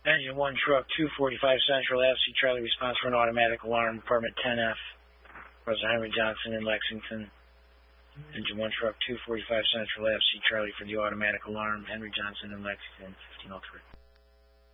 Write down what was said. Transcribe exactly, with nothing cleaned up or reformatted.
Engine one truck, two forty-five Central, F C Charlie, response for an automatic alarm, apartment ten F. President Henry Johnson in Lexington. Engine one truck, two forty-five Central, F C Charlie for the automatic alarm, Henry Johnson in Lexington, fifteen oh three.